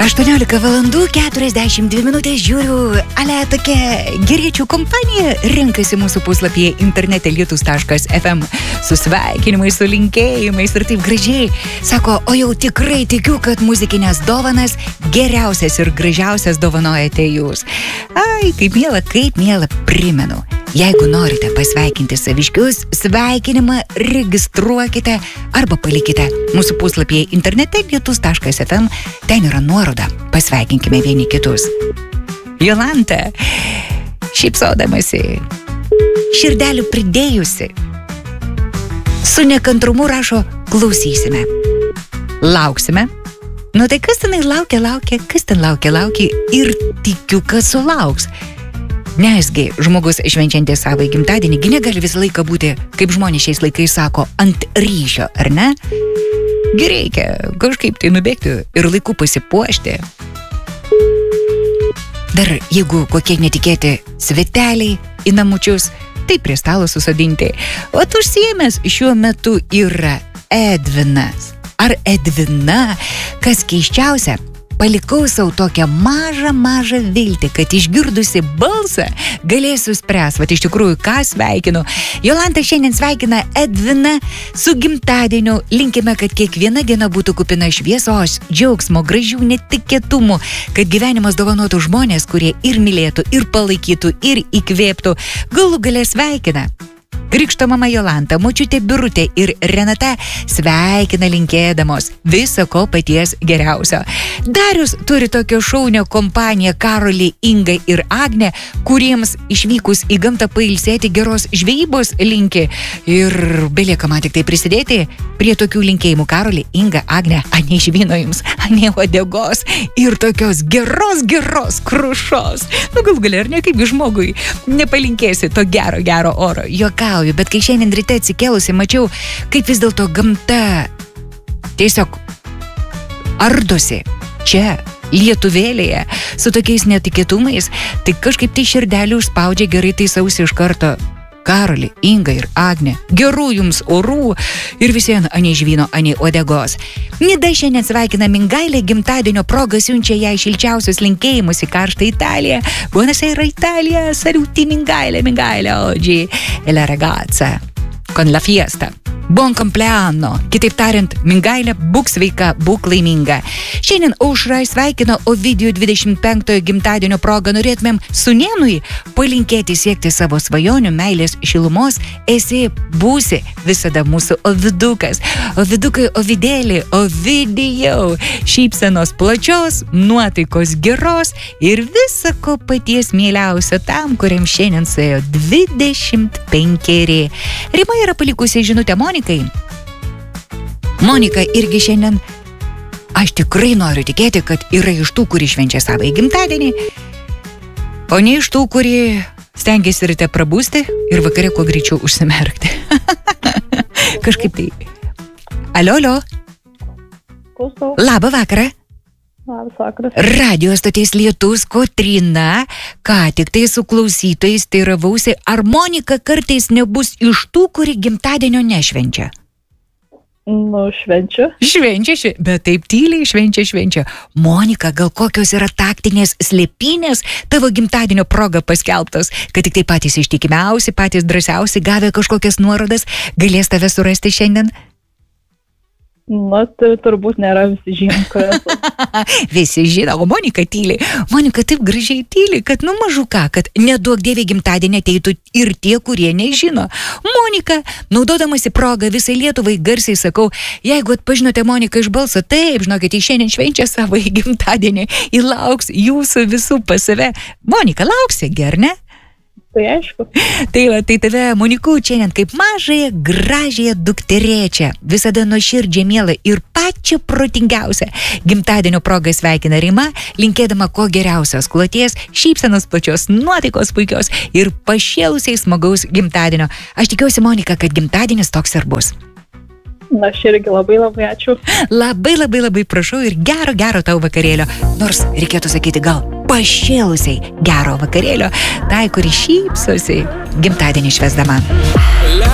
18 valandų 42 minutės žiūriu, tokia geriečių kompanija renkasi mūsų puslapyje internete lietus.fm su sveikinimais, su linkėjimais ir taip gražiai. Sako, o jau tikrai tikiu, kad muzikinės dovanas geriausias ir gražiausias dovanojate jūs. Ai, kaip miela, primenu. Jeigu norite pasveikinti saviškius, sveikinimą registruokite arba palikite mūsų puslapyje internete lietus.fm, ten yra nuoroda. Pasveikinkime vieni kitus. Jolanta, šypsodamasi, širdelių pridėjusi, su nekantrumu rašo, klausysime. Lauksime. Nu tai kas tenai laukia, kas ten laukia ir tikiu, kad sulauks. Nesgi žmogus švenčiantis savo gimtadienį negali visą laiką būti, kaip žmonės šiais laikais sako, ant ryšio, ar ne? Reikia kažkaip tai nubėgti ir laiku pasipuošti. Dar jeigu kokie netikėti sveteliai į namučius, tai prie stalo susodinti. O užsiėmęs šiuo metu yra Edvinas. Ar Edvina, kas keisčiausia, palikau savo tokią mažą viltį, kad išgirdusi balsą galėsiu spręs. Vat iš tikrųjų, ką sveikinu. Jolanta šiandien sveikina Edviną su gimtadieniu. Linkime, kad kiekviena diena būtų kupina šviesos, džiaugsmo, gražių netikėtumų, kad gyvenimas dovanotų žmonės, kurie ir mylėtų, ir palaikytų, ir įkvėptų. Galų gale sveikina krikšto mama Jolanta, močiutė Birutė ir Renata sveikina linkėdamos viso ko paties geriausio. Darius turi tokią šaunią kompaniją Karolį, Ingą ir Agnę, kuriems išvykus į gamtą pailsėti geros žvejybos linki. Ir belieka man tik tai prisidėti prie tokių linkėjimų. Karolį, Inga, Agnė, ane žvyno jums, ane uodegos ir tokios geros krušos. Nu gal gali, ar ne, kaip žmogui nepalinkėsi to gero oro. Juokauju, bet kai šiandien ryte atsikėlusi, mačiau, kaip vis dėlto gamta tiesiog ardosi čia, Lietuvėlėje, su tokiais netikėtumais, tai kažkaip tai širdelių užspaudžia, gerai tai sausi iš karto. Karolį, Inga ir Agnė, gerų jums orų ir visien ane žvyno, ane uodegos. Nida šiandien sveikina Mingailę, gimtadienio proga siunčia jai šilčiausius linkėjimus į karštą Italiją. Buonasera Italia, saluti Mingailę, oggi è la ragazza con la fiesta. Buon compleanno. Kitaip tariant, Mingailė, būk sveika, būk laiminga. Šiandien Aušra sveikina Ovidijų 25 gimtadienio progą. Norėtumėm Sūnėnui palinkėti siekti savo svajonių, meilės, šilumos. Esi, būsi visada mūsų Ovidukas. Ovidukai, Ovidėlį, Ovidijau. Šypsenos plačios, nuotaikos geros ir visa ko paties mieliausio tam, kuriam šiandien suėjo 25. Rima yra palikusi žinutę Monika irgi šiandien, aš tikrai noriu tikėti, kad yra iš tų, kuri švenčia savo gimtadienį, o ne iš tų, kuri stengiasi ryte prabusti ir vakare kuo greičiau užsimerkti. Kažkaip tai. Alio. Klausau. Labą vakarą. Labas vakaras. Radio stoties Lietus Kotryna, ką tik tai su klausytojais teiravausi, ar Monika kartais nebus iš tų, kuri gimtadienio nešvenčia? Nu, švenčiu. Švenčia, bet taip tyliai švenčia. Monika, gal kokios yra taktinės slėpynės tavo gimtadienio proga paskelbtos, kad tik tai patys ištikimiausi, patys drąsiausi, gavę kažkokias nuorodas, galės tave surasti šiandien? Na, tai turbūt nėra visi žino, kas. Visi žino, o Monika tyli. Monika taip gražiai tyli, kad mažu ką, kad neduok Dieve gimtadienį ateitų ir tie, kurie nežino. Monika, naudodamasi progą visai Lietuvai garsiai sakau, jeigu atpažinote Moniką iš balso, taip, žinokit, šiandien švenčia savo gimtadienį ir lauks jūsų visų pas save. Monika, lauksi, ger, ne? Tai aišku. Tai tave, Monikučiai, kaip mažąją, gražiąją dukterėčią, visada nuoširdžiai mielą ir pačią protingiausią. Gimtadienio progą sveikina Rima, linkėdama ko geriausios kloties, šypsenos plačios, nuotaikos puikios ir pašėlusiai smagaus gimtadienio. Aš tikiuosi, Monika, kad gimtadienis toks ir bus. Na, aš irgi labai ačiū. Labai prašau ir gero tau vakarėlio. Nors reikėtų sakyti gal pašėlusiai gero vakarėlio, tai, kuri šypsosi gimtadienį švęsdama.